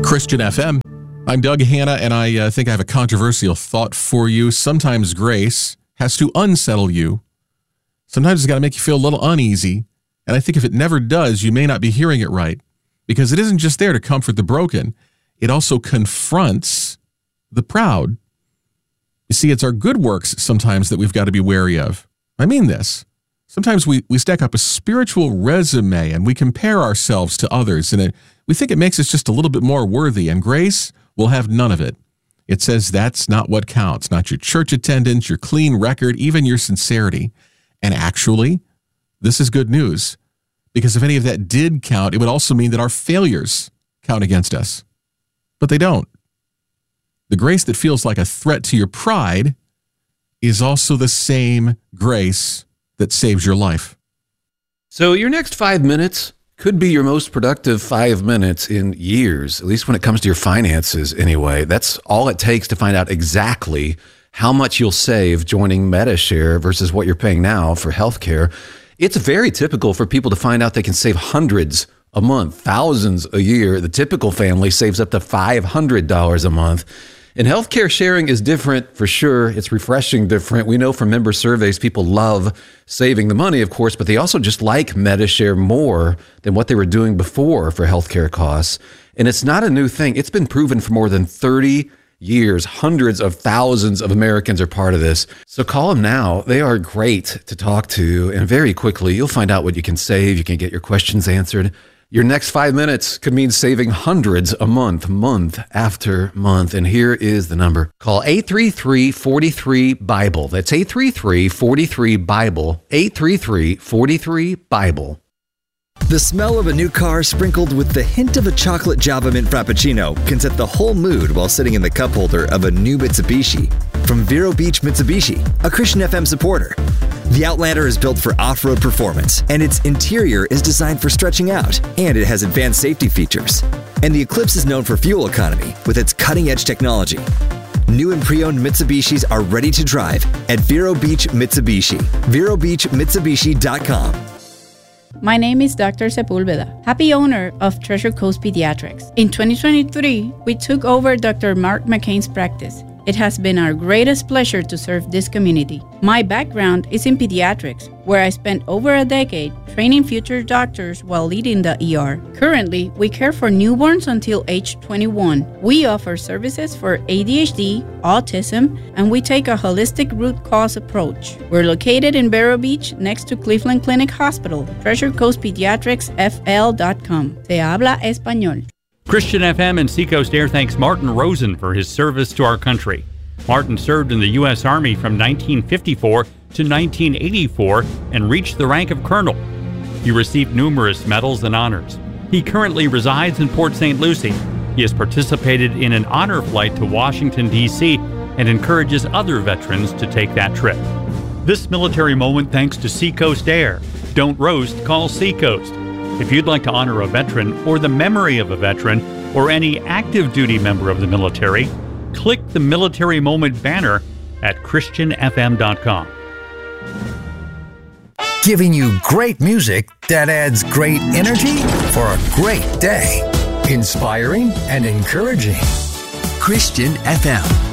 Christian FM. I'm Doug Hanna, and I think I have a controversial thought for you. Sometimes grace has to unsettle you. Sometimes it's got to make you feel a little uneasy. And I think if it never does, you may not be hearing it right. Because it isn't just there to comfort the broken. It also confronts the proud. You see, it's our good works sometimes that we've got to be wary of. I mean this. Sometimes we stack up a spiritual resume and we compare ourselves to others. And we think it makes us just a little bit more worthy. And grace will have none of it. It says that's not what counts. Not your church attendance, your clean record, even your sincerity. And actually, this is good news. Because if any of that did count, it would also mean that our failures count against us. But they don't. The grace that feels like a threat to your pride is also the same grace that saves your life. So your next 5 minutes could be your most productive 5 minutes in years, at least when it comes to your finances anyway. That's all it takes to find out exactly how much you'll save joining Medi-Share versus what you're paying now for healthcare. It's very typical for people to find out they can save hundreds a month, thousands a year. The typical family saves up to $500 a month. And healthcare sharing is different for sure. It's refreshing different. We know from member surveys, people love saving the money, of course, but they also just like Medi-Share more than what they were doing before for healthcare costs. And it's not a new thing. It's been proven for more than 30 years. Hundreds of thousands of Americans are part of this. So call them now. They are great to talk to. And very quickly, you'll find out what you can save. You can get your questions answered. Your next 5 minutes could mean saving hundreds a month, month after month. And here is the number. Call 833-43-BIBLE. That's 833-43-BIBLE. 833-43-BIBLE. The smell of a new car sprinkled with the hint of a chocolate Java Mint Frappuccino can set the whole mood while sitting in the cup holder of a new Mitsubishi. From Vero Beach Mitsubishi, a Christian FM supporter. The Outlander is built for off-road performance, and its interior is designed for stretching out, and it has advanced safety features. And the Eclipse is known for fuel economy with its cutting-edge technology. New and pre-owned Mitsubishis are ready to drive at Vero Beach Mitsubishi. VeroBeachMitsubishi.com. My name is Dr. Sepulveda, happy owner of Treasure Coast Pediatrics. In 2023, we took over Dr. Mark McCain's practice. It has been our greatest pleasure to serve this community. My background is in pediatrics, where I spent over a decade training future doctors while leading the ER. Currently, we care for newborns until age 21. We offer services for ADHD, autism, and we take a holistic root cause approach. We're located in Vero Beach, next to Cleveland Clinic Hospital. Treasure Coast Pediatrics, FL.com. Se habla español. Christian FM and Seacoast Air thanks Martin Rosen for his service to our country. Martin served in the U.S. Army from 1954 to 1984 and reached the rank of colonel. He received numerous medals and honors. He currently resides in Port St. Lucie. He has participated in an honor flight to Washington, D.C. and encourages other veterans to take that trip. This military moment thanks to Seacoast Air. Don't roast, call Seacoast. If you'd like to honor a veteran or the memory of a veteran or any active duty member of the military, click the Military Moment banner at ChristianFM.com. Giving you great music that adds great energy for a great day. Inspiring and encouraging. Christian FM.